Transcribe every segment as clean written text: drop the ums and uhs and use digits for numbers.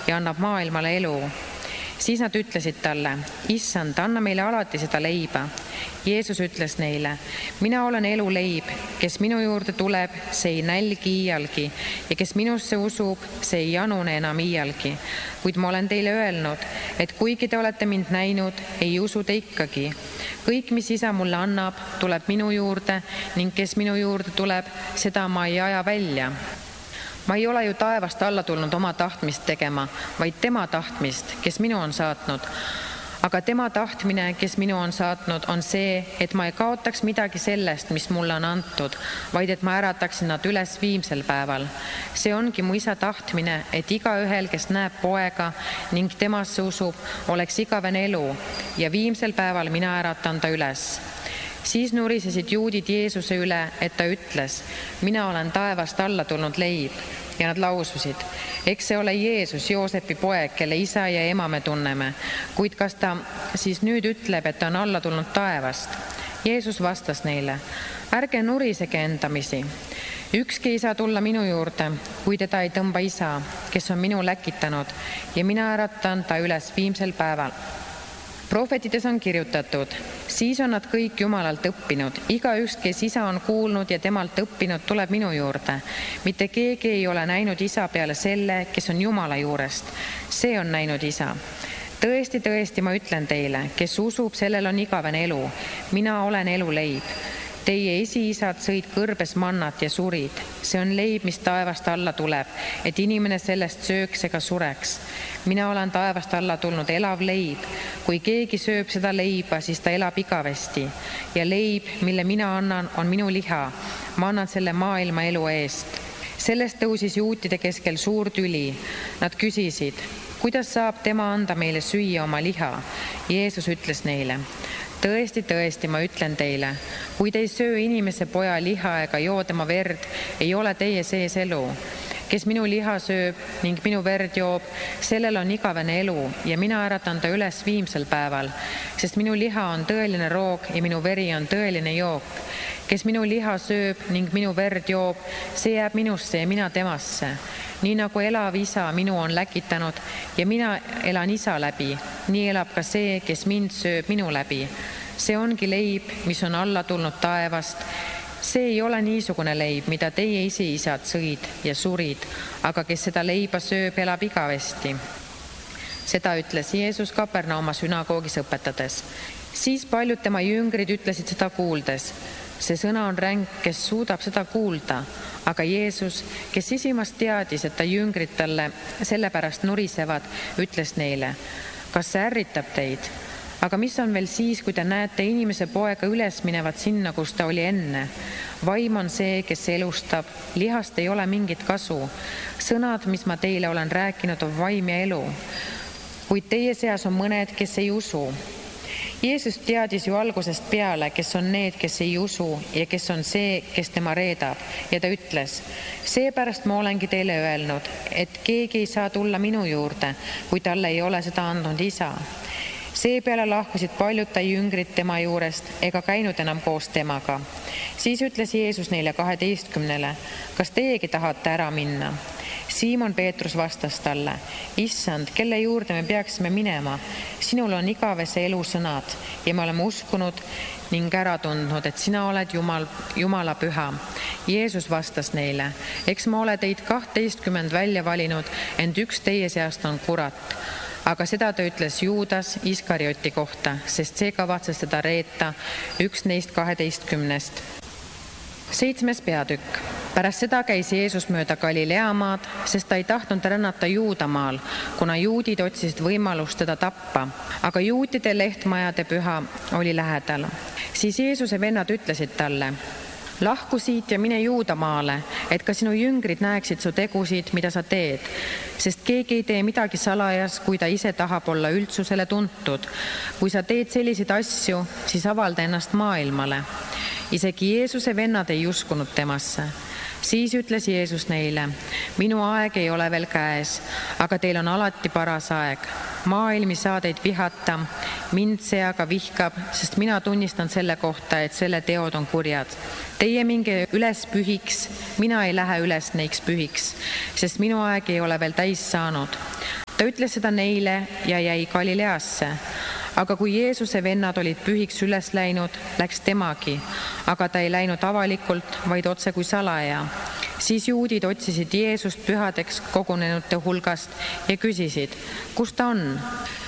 ja annab maailmale elu. Siis nad ütlesid talle: Issand, anna meile alati seda leiba. Jeesus ütles neile: mina olen eluleib, kes minu juurde tuleb, see ei nälgi iialgi, ja kes minusse usub, see ei janune enam iialgi. Kuid ma olen teile öelnud, et kuigi te olete mind näinud, ei usu te ikkagi. Kõik, mis Isa mulle annab, tuleb minu juurde, ning kes minu juurde tuleb, seda ma ei aja välja. Ma ei ole ju taevast alla tulnud oma tahtmist tegema, vaid tema tahtmist, kes minu on saatnud. Aga tema tahtmine, kes minu on saatnud, on see, et ma ei kaotaks midagi sellest, mis mulle on antud, vaid et ma ärataksin nad üles viimsel päeval. See ongi mu Isa tahtmine, et igaühel, kes näeb poega ning temasse usub, oleks igavene elu ja viimsel päeval mina äratan ta üles. Siis nurisesid juudid Jeesuse üle, et ta ütles: mina olen taevast alla tulnud leib. Ja nad laususid: eks see ole Jeesus, Joosepi poeg, kelle isa ja ema me tunneme. Kuid kas ta siis nüüd ütleb, et ta on alla tulnud taevast? Jeesus vastas neile: ärge nurisege endamisi. Ükski ei saa tulla minu juurde, kui teda ei tõmba Isa, kes on minu läkitanud, ja mina äratan ta üles viimsel päeval. Prohvetides on kirjutatud: siis on nad kõik Jumalalt õppinud. Igaüks, kes Isa on kuulnud ja temalt õppinud, tuleb minu juurde. Mitte keegi ei ole näinud Isa peale selle, kes on Jumala juurest. See on näinud Isa. Tõesti, tõesti, ma ütlen teile, kes usub, sellel on igavene elu. Mina olen eluleib. Teie esiisad sõid kõrbes mannat ja surid. See on leib, mis taevast alla tuleb, et inimene sellest sööks ega sureks. Mina olen taevast alla tulnud elav leib. Kui keegi sööb seda leiba, siis ta elab igavesti. Ja leib, mille mina annan, on minu liha. Ma annan selle maailma elu eest. Sellest tõusis juutide keskel suur tüli. Nad küsisid: kuidas saab tema anda meile süüa oma liha? Jeesus ütles neile: tõesti, tõesti, ma ütlen teile, kui te ei söö inimese poja liha ega joo tema verd, ei ole teie sees elu. Kes minu liha sööb ning minu verd joob, sellel on igavene elu ja mina äratan ta üles viimsel päeval, sest minu liha on tõeline roog ja minu veri on tõeline jook. Kes minu liha sööb ning minu verd joob, see jääb minusse ja mina temasse. Nii nagu elav Isa minu on läkitanud ja mina elan Isa läbi, nii elab ka see, kes mind sööb minu läbi. See ongi leib, mis on alla tulnud taevast. See ei ole niisugune leib, mida teie esiisad sõid ja surid, aga kes seda leiba sööb, elab igavesti. Seda ütles Jeesus Kapernauma sünagoogis õpetades. Siis paljud tema jüngrid ütlesid seda kuuldes: see sõna on ränk, kes suudab seda kuulda. Aga Jeesus, kes esimast teadis, et ta jüngrid talle sellepärast nurisevad, ütles neile: kas see ärritab teid? Aga mis on veel siis, kui te näete inimese poega üles minevat sinna, kus ta oli enne? Vaim on see, kes elustab, lihast ei ole mingit kasu. Sõnad, mis ma teile olen rääkinud, on vaim ja elu. Kuid teie seas on mõned, kes ei usu. Jeesus teadis ju algusest peale, kes on need, kes ei usu ja kes on see, kes tema reedab. Ja ta ütles: seepärast ma olengi teile öelnud, et keegi ei saa tulla minu juurde, kui talle ei ole seda andnud Isa. Seepeale lahkusid paljud ta jüngrid tema juurest ega käinud enam koos temaga. Siis ütles Jeesus neile 12: kas teiegi tahate ära minna? Siimon Peetrus vastas talle: Issand, kelle juurde me peaksime minema? Sinul on igavese elu sõnad ja me oleme uskunud ning ära tundnud, et sina oled Jumala püha. Jeesus vastas neile: eks ma ole teid 12 välja valinud, ent üks teie seast on kurat. Aga seda ta ütles Juudas Iskarioti kohta, sest see kavatses teda reeta, üks neist 12. 7. peatükk. Pärast seda käis Jeesus mööda Galileamaad, sest ta ei tahtnud rännata Juudamaal, kuna juudid otsisid võimalust teda tappa. Aga juutide lehtmajade püha oli lähedal. Siis Jeesuse vennad ütlesid talle: lahku siit ja mine Juudamaale, et ka sinu jüngrid näeksid su tegusid, mida sa teed. Sest keegi ei tee midagi salajas, kui ta ise tahab olla üldsusele tuntud. Kui sa teed selliseid asju, siis avalda ennast maailmale. Isegi Jeesuse vennad ei uskunud temasse. Siis ütles Jeesus neile: minu aeg ei ole veel käes, aga teil on alati paras aeg. Maailm ei saa teid vihata, mind see aga vihkab, sest mina tunnistan selle kohta, et selle teod on kurjad. Teie minge üles pühiks, mina ei lähe üles neiks pühiks, sest minu aeg ei ole veel täis saanud. ta ütles seda neile ja jäi Galileasse. Aga kui Jeesuse vennad olid pühiks üles läinud, läks temagi, aga ta ei läinud avalikult, vaid otse kui salaja. Siis juudid otsisid Jeesust pühadeks kogunenute hulgast ja küsisid, kus ta on.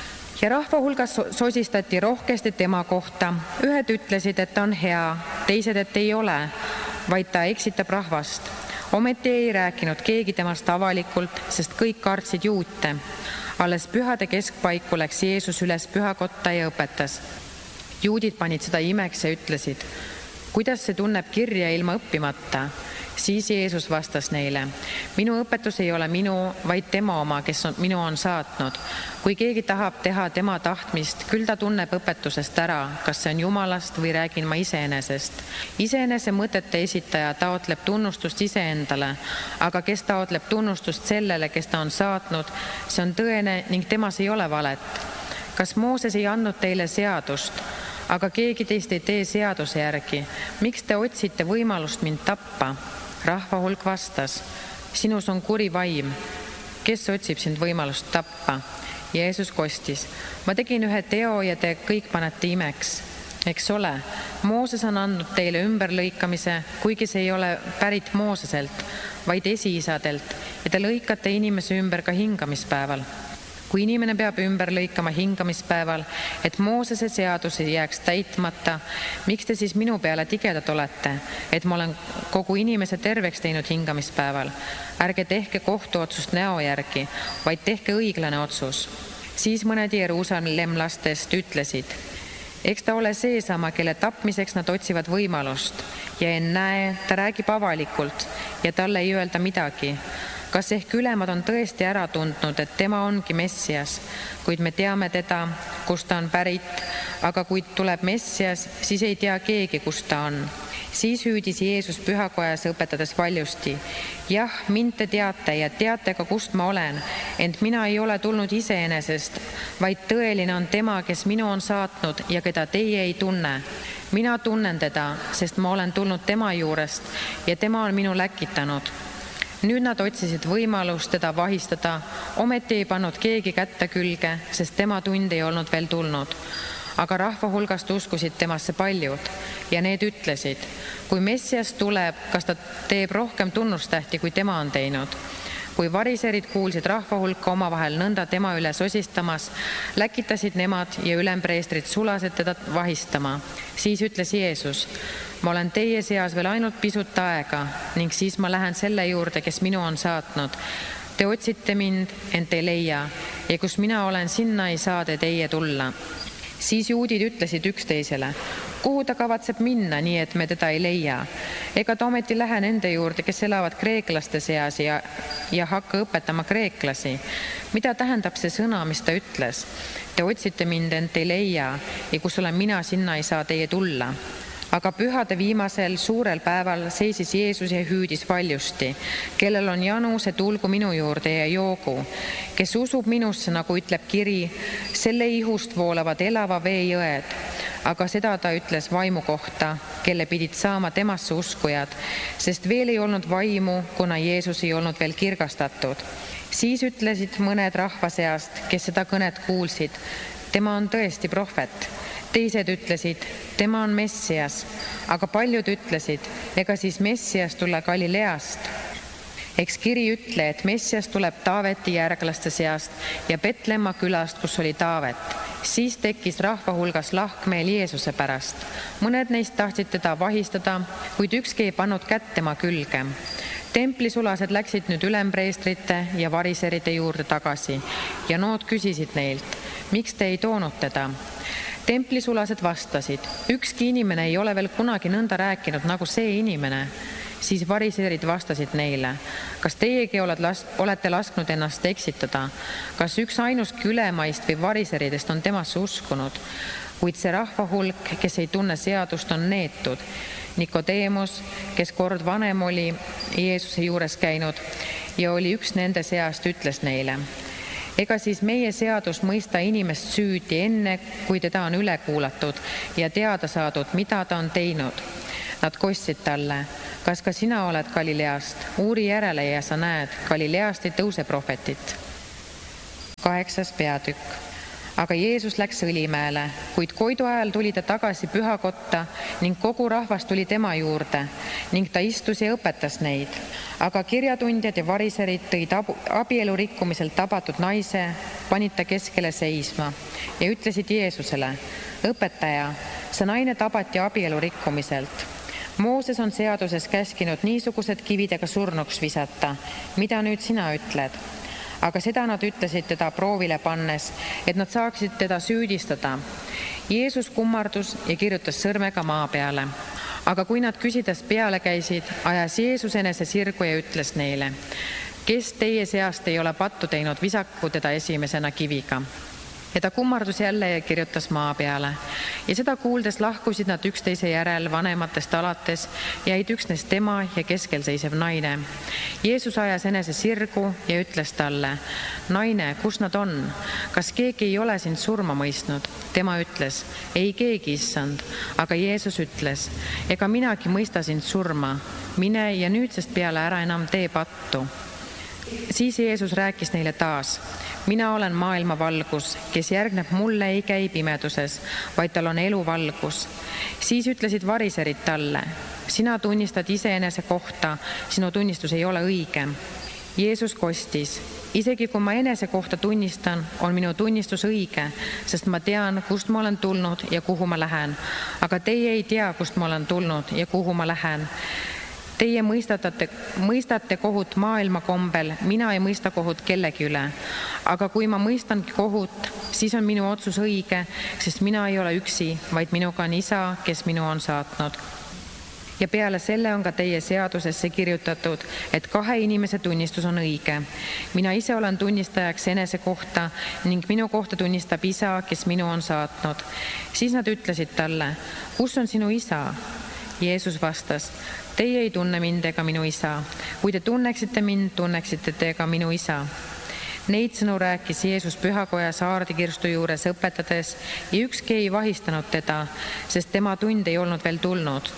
Ja rahva hulgas sosistati rohkesti tema kohta. Ühed ütlesid, et ta on hea, teised, et ei ole, vaid ta eksitab rahvast. Ometi ei rääkinud keegi temast avalikult, sest kõik kartsid juute. Alles pühade keskpaiku läks Jeesus üles pühakotta ja õpetas. Juudid panid seda imeks ja ütlesid, kuidas see tunneb kirja ilma õppimata. Siis Jeesus vastas neile, minu õpetus ei ole minu, vaid tema oma, kes minu on saatnud. Kui keegi tahab teha tema tahtmist, küll ta tunneb õpetusest ära, kas see on Jumalast või räägin ma iseenesest. Iseenese mõtete esitaja taotleb tunnustust iseendale, aga kes taotleb tunnustust sellele, kes ta on saatnud, see on tõene ning temas ei ole valet. Kas Mooses ei andnud teile seadust, aga keegi teist ei tee seaduse järgi? Miks te otsite võimalust mind tappa? Rahva hulk vastas, sinus on kuri vaim. Kes otsib sind võimalust tappa? Jeesus kostis, ma tegin ühe teo ja te kõik panete imeks. Eks ole, Mooses on andnud teile ümberlõikamise, kuigi see ei ole pärit Mooseselt, vaid esiisadelt ja te lõikate inimese ümber ka hingamispäeval. Kui inimene peab ümber lõikama hingamispäeval, et Moosese seadus ei jääks täitmata, miks te siis minu peale tigedad olete, et ma olen kogu inimese terveks teinud hingamispäeval? Ärge tehke kohtuotsust näo järgi, vaid tehke õiglane otsus. Siis mõned Jeruusalemlastest ütlesid, eks ta ole seesama, kelle tapmiseks nad otsivad võimalust ja ennäe, ta räägib avalikult ja talle ei öelda midagi. Kas ehk ülemad on tõesti ära tundnud, et tema ongi Messias, kuid me teame teda, kust ta on pärit, aga kui tuleb Messias, siis ei tea keegi, kust ta on. Siis hüüdis Jeesus pühakojas õpetades valjusti. Jah, mind te teate ja teate ka, kust ma olen, ent mina ei ole tulnud iseenesest, vaid tõeline on tema, kes minu on saatnud ja keda teie ei tunne. Mina tunnen teda, sest ma olen tulnud tema juurest ja tema on minu läkitanud. Nüüd nad otsisid võimalust teda vahistada, ometi ei pannud keegi kätte külge, sest tema tund ei olnud veel tulnud. Aga rahva hulgast uskusid temasse paljud ja need ütlesid, kui Messias tuleb, kas ta teeb rohkem tunnustähti, kui tema on teinud. Kui variserid kuulsid rahva hulka omavahel nõnda tema üle sosistamas, läkitasid nemad ja ülempreestrid sulasid teda vahistama. Siis ütles Jeesus, ma olen teie seas veel ainult pisut aega ning siis ma lähen selle juurde, kes minu on saatnud. Te otsite mind, ent ei leia ja kus mina olen, sinna ei saa te teie tulla. Siis juudid ütlesid üksteisele, kuhu ta kavatseb minna, nii et me teda ei leia. Ega ta ometi lähe nende juurde, kes elavad kreeklaste seas ja hakka õpetama kreeklasi. Mida tähendab see sõna, mis ta ütles? Te otsite mind, ent ei leia ja kus olen mina, sinna ei saa teie tulla. Aga pühade viimasel suurel päeval seisis Jeesus ja hüüdis valjusti, kellel on janu, see tulgu minu juurde ja joogu. Kes usub minusse, nagu ütleb kiri, selle ihust voolavad elava vee jõed. Aga seda ta ütles vaimu kohta, kelle pidid saama temasse uskujad, sest veel ei olnud vaimu, kuna Jeesus ei olnud veel kirgastatud. Siis ütlesid mõned rahva seast, kes seda kõnet kuulsid, tema on tõesti prohvet. Teised ütlesid, tema on Messias, aga paljud ütlesid, ega siis Messias tule Galileast. Eks kiri ütle, et Messias tuleb Taaveti järglaste seast ja Betlemma külast, kus oli Taavet. Siis tekkis rahva hulgas lahkmeel Jeesuse pärast. Mõned neist tahtsid teda vahistada, kuid ükski ei pannud kätt tema külge. Templisulased läksid nüüd ülempreestrite ja variseride juurde tagasi ja nood küsisid neilt, miks te ei toonud teda? Templisulased vastasid, ükski inimene ei ole veel kunagi nõnda rääkinud nagu see inimene. Siis variserid vastasid neile, kas teiegi olete lasknud ennast eksitada? Kas üks ainuski ülemaist või variseridest on temasse uskunud? Kuid see rahva hulk, kes ei tunne seadust, on neetud. Nikodeemus, kes kord vanem oli Jeesuse juures käinud ja oli üks nende seast, ütles neile, ega siis meie seadus mõista inimest süüdi enne, kui teda on üle kuulatud ja teada saadud, mida ta on teinud. Nad kostsid talle, kas ka sina oled Galileast? Uuri järele ja sa näed, Galileast ei tõuse prohvetit. 8. peatükk. Aga Jeesus läks Õlimäele, kuid koidu ajal tuli ta tagasi pühakotta ning kogu rahvas tuli tema juurde ning ta istus ja õpetas neid. Aga kirjatundjad ja variserid tõid abielu rikkumiselt tabatud naise, panid ta keskele seisma ja ütlesid Jeesusele: õpetaja, see naine tabati abielu rikkumiselt. Mooses on seaduses käskinud niisugused kividega surnuks visata. Mida nüüd sina ütled? Aga seda nad ütlesid teda proovile pannes, et nad saaksid teda süüdistada. Jeesus kummardus ja kirjutas sõrmega maa peale. Aga kui nad küsides peale käisid, ajas Jeesus enese sirgu ja ütles neile: kes teie seast ei ole pattu teinud, visaku teda esimesena kiviga. Ja ta kummardus jälle ja kirjutas maa peale. Ja seda kuuldes lahkusid nad üksteise järel vanematest alates, jäid üksnes tema ja keskel seisev naine. Jeesus ajas enese sirgu ja ütles talle: naine, kus nad on? Kas keegi ei ole sind surma mõistnud? Tema ütles: ei keegi, issand. Aga Jeesus ütles: ega minagi mõista sind surma. Mine ja nüüdsest peale ära enam tee pattu. Siis Jeesus rääkis neile taas: mina olen maailma valgus, kes järgneb mulle, ei käi pimeduses, vaid tal on eluvalgus. Siis ütlesid variserid talle: sina tunnistad iseenese kohta, sinu tunnistus ei ole õige. Jeesus kostis: isegi kui ma enese kohta tunnistan, on minu tunnistus õige, sest ma tean, kust ma olen tulnud ja kuhu ma lähen. Aga teie ei tea, kust ma olen tulnud ja kuhu ma lähen. Teie mõistate kohut maailma kombel, mina ei mõista kohut kellegi üle. Aga kui ma mõistangi kohut, siis on minu otsus õige, sest mina ei ole üksi, vaid minuga on Isa, kes minu on saatnud. Ja peale selle on ka teie seadusesse kirjutatud, et 2 inimese tunnistus on õige. Mina ise olen tunnistajaks enese kohta ning minu kohta tunnistab Isa, kes minu on saatnud. Siis nad ütlesid talle: kus on sinu Isa? Jeesus vastas: teie ei tunne mind ega minu Isa. Kui te tunneksite mind, tunneksite te ka minu Isa. Neid sõnu rääkis Jeesus pühakoja saardikirstu juures õpetades ja ükski ei vahistanud teda, sest tema tund ei olnud veel tulnud.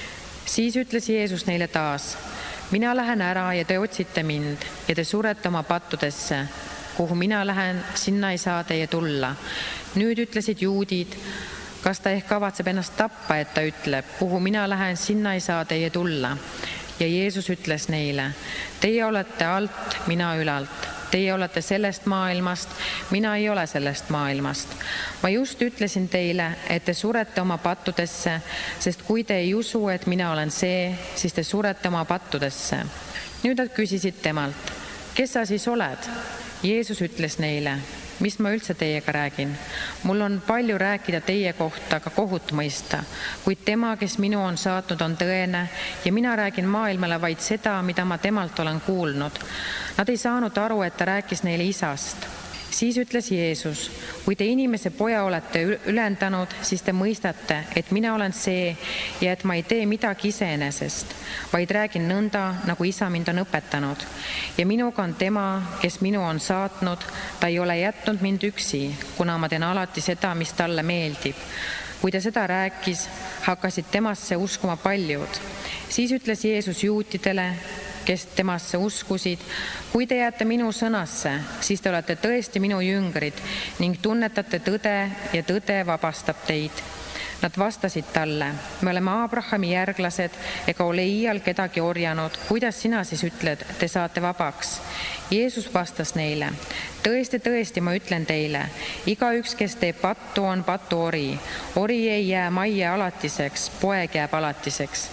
Siis ütles Jeesus neile taas: mina lähen ära ja te otsite mind ja te surete oma pattudesse. Kuhu mina lähen, sinna ei saa teie tulla. Nüüd ütlesid juudid: kas ta ehk kavatseb ennast tappa, et ta ütleb: kuhu mina lähen, sinna ei saa teie tulla. Ja Jeesus ütles neile: teie olete alt, mina ülalt. Teie olete sellest maailmast, mina ei ole sellest maailmast. Ma just ütlesin teile, et te surete oma pattudesse, sest kui te ei usu, et mina olen see, siis te surete oma pattudesse. Nüüd nad küsisid temalt: kes sa siis oled? Jeesus ütles neile: mis ma üldse teiega räägin? Mul on palju rääkida teie kohta, ka kohut mõista, kuid tema, kes minu on saatnud, on tõene ja mina räägin maailmale vaid seda, mida ma temalt olen kuulnud. Nad ei saanud aru, et ta rääkis neile Isast. Siis ütles Jeesus: kui te inimese poja olete ülendanud, siis te mõistate, et mina olen see ja et ma ei tee midagi iseenesest, vaid räägin nõnda, nagu Isa mind on õpetanud. Ja minuga on tema, kes minu on saatnud, ta ei ole jätnud mind üksi, kuna ma teen alati seda, mis talle meeldib. Kui ta seda rääkis, hakkasid temasse uskuma paljud. Siis ütles Jeesus juutidele, kes temasse uskusid: kui te jääte minu sõnasse, siis te olete tõesti minu jüngrid ning tunnetate tõde ja tõde vabastab teid. Nad vastasid talle: me oleme Abrahami järglased ega ole iial kedagi orjanud. Kuidas sina siis ütled, te saate vabaks? Jeesus vastas neile: tõesti, tõesti, ma ütlen teile, igaüks, kes teeb pattu, on patuori. Ori ei jää majja alatiseks, poeg jääb alatiseks.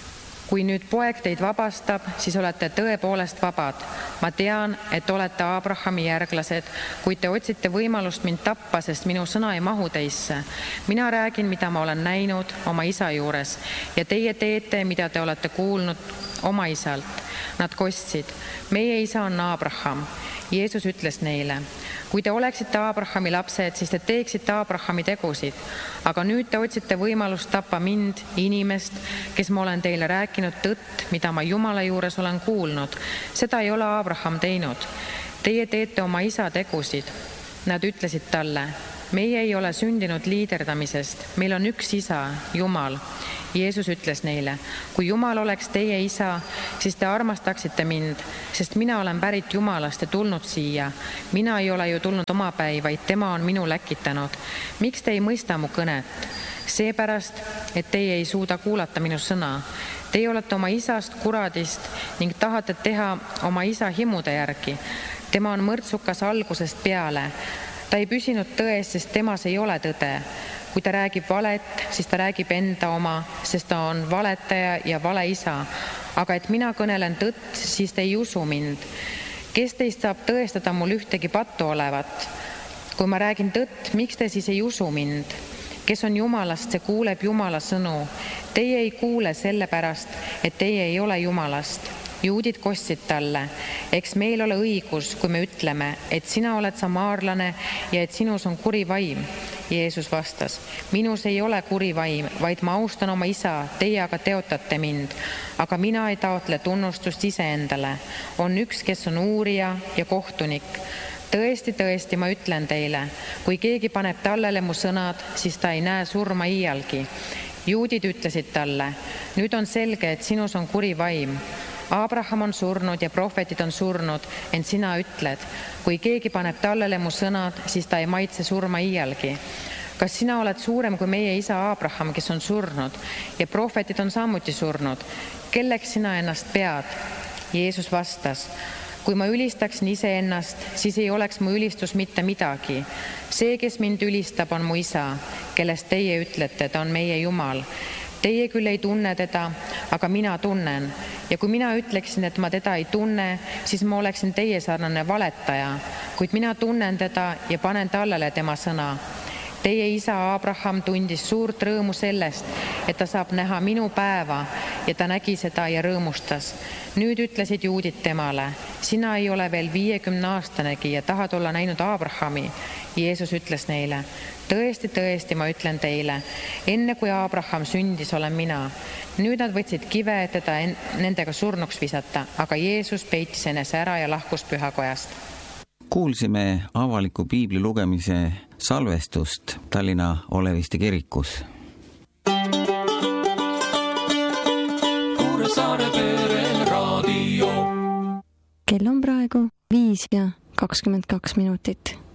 Kui nüüd poeg teid vabastab, siis olete tõepoolest vabad. Ma tean, et olete Abrahami järglased, kuid te otsite võimalust mind tappa, sest minu sõna ei mahu teisse. Mina räägin, mida ma olen näinud oma Isa juures ja teie teete, mida te olete kuulnud oma isalt. Nad kostsid: meie isa on Abraham. Jeesus ütles neile: kui te oleksite Abrahami lapsed, siis te teeksite Abrahami tegusid. Aga nüüd te otsite võimalust tappa mind, inimest, kes ma olen teile rääkinud tõtt, mida ma Jumala juures olen kuulnud. Seda ei ole Abraham teinud. Teie teete oma isa tegusid. Nad ütlesid talle: meie ei ole sündinud liiderdamisest, meil on üks isa, Jumal. Jeesus ütles neile, kui Jumal oleks teie isa, siis te armastaksite mind, sest mina olen pärit Jumalast ja tulnud siia. Mina ei ole ju tulnud omapäi, vaid tema on minu läkitanud. Miks te ei mõista mu kõnet? Seepärast, et teie ei suuda kuulata minu sõna. Teie olete oma isast kuradist ning tahate teha oma isa himude järgi. Tema on mõrtsukas algusest peale. Ta ei püsinud tões, sest temas ei ole tõde. Kui ta räägib valet, siis ta räägib enda oma, sest ta on valetaja ja valeisa. Aga et mina kõnelen tõtt, siis te ei usu mind. Kes teist saab tõestada mul ühtegi pattu olevat? Kui ma räägin tõtt, miks te siis ei usu mind? Kes on Jumalast, see kuuleb Jumala sõnu. Teie ei kuule sellepärast, et teie ei ole Jumalast. Juudid kostsid talle, eks meil ole õigus, kui me ütleme, et sina oled samaarlane ja et sinus on kuri vaim. Jeesus vastas, minus ei ole kuri vaim, vaid ma austan oma isa, teie aga teotate mind. Aga mina ei taotle tunnustust iseendale. On üks, kes on uurija ja kohtunik. Tõesti, tõesti, ma ütlen teile, kui keegi paneb tallele mu sõnad, siis ta ei näe surma iialgi. Juudid ütlesid talle, nüüd on selge, et sinus on kuri vaim. Abraham on surnud ja prohvetid on surnud, ent sina ütled, kui keegi paneb tallele mu sõnad, siis ta ei maitse surma iialgi. Kas sina oled suurem kui meie isa Abraham, kes on surnud ja prohvetid on samuti surnud? Kelleks sina ennast pead? Jeesus vastas, kui ma ülistaksin iseennast, siis ei oleks mu ülistus mitte midagi. See, kes mind ülistab, on mu isa, kellest teie ütlete, ta on meie Jumal. Teie küll ei tunne teda, aga mina tunnen. Ja kui mina ütleksin, et ma teda ei tunne, siis ma oleksin teie sarnane valetaja, kuid mina tunnen teda ja panen tallele tema sõna. Teie isa Abraham tundis suurt rõõmu sellest, et ta saab näha minu päeva ja ta nägi seda ja rõõmustas. Nüüd ütlesid juudid temale, sina ei ole veel 50-aastanegi ja tahad olla näinud Abrahami. Jeesus ütles neile, tõesti, tõesti, ma ütlen teile, enne kui Abraham sündis, olen mina. Nüüd nad võtsid kive, et teda nendega surnuks visata, aga Jeesus peitis enese ära ja lahkus pühakojast. Kuulsime avaliku piibli lugemise salvestust Tallinna Oleviste kirikus. Kuressaare Pereraadio. Kell on praegu 5:22.